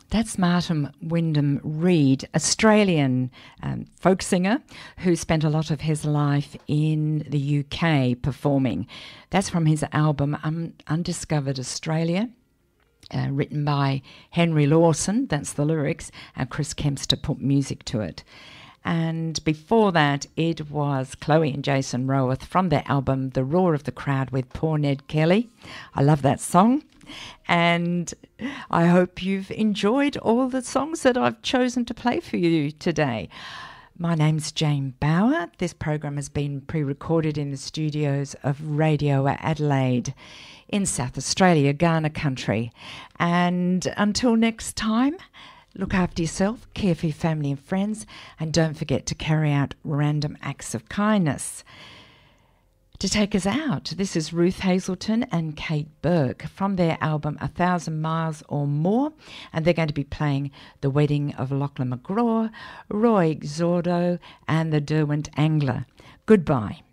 That's Martin Wyndham Reed, Australian folk singer who spent a lot of his life in the UK performing. That's from his album Undiscovered Australia, written by Henry Lawson, that's the lyrics, and Chris Kempster put music to it. And before that, it was Chloe and Jason Roworth from their album The Roar of the Crowd with Poor Ned Kelly. I love that song. And I hope you've enjoyed all the songs that I've chosen to play for you today. My name's Jane Bauer. This program has been pre-recorded in the studios of Radio Adelaide in South Australia, Ghana country. And until next time, look after yourself, care for your family and friends, and don't forget to carry out random acts of kindness. To take us out, this is Ruth Hazelton and Kate Burke from their album 1,000 Miles or More, and they're going to be playing The Wedding of Lachlan McGraw, Roy Zordo, and the Derwent Angler. Goodbye.